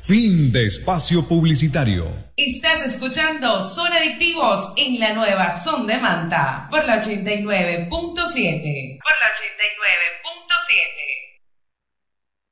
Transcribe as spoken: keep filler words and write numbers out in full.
Fin de espacio publicitario. Estás escuchando Son Adictivos en la nueva Son de Manta por la ochenta y nueve punto siete. Por la